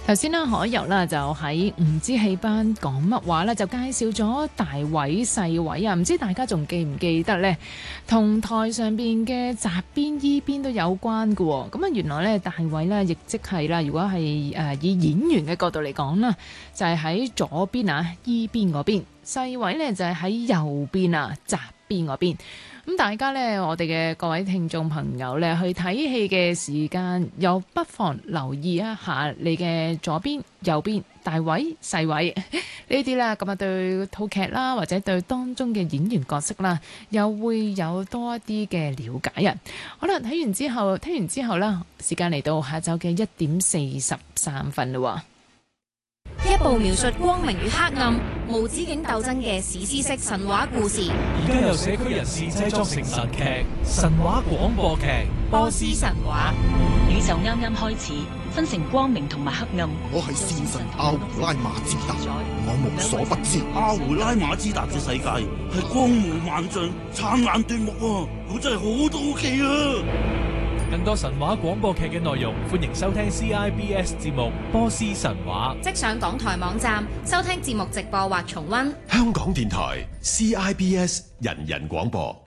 頭先啦，海遊啦就喺唔知戲班講乜話啦，就介紹咗大位細位啊，唔知大家仲記唔記得呢？同台上邊嘅雜邊依邊都有關嘅喎。咁啊，原來呢，大位呢亦即係啦，如果係以演員嘅角度嚟講啦，就係喺左邊啊依邊嗰邊，細位呢就係喺右邊啊雜邊嗰邊。咁大家呢，我哋嘅各位聽眾朋友呢，去睇戲嘅時間，又不妨留意一下你嘅左邊、右邊、大位、細位呢啲啦。咁啊，對套劇啦，或者對當中嘅演員角色啦，又會有多一啲嘅了解啊。好啦，聽完之後啦，時間嚟到下晝嘅1:43啦。 一部描述光明與黑暗、無止境鬥爭嘅史詩式神話故事。 而家由社區人士製作成神劇、神話廣播劇《 波斯神話》。 宇宙啱啱開始，分成光明同埋黑暗。 我係戰神阿胡拉馬茲達，我無所不知。 阿胡拉馬茲達嘅世界係光芒萬丈、燦爛奪目喎，我真係好到奇啊！ 更多神話廣播劇嘅內容，歡迎收聽 CIBS 節目《波斯神話》。 即上港台網站收聽節目直播或重溫。 香港電台 CIBS 人人廣播。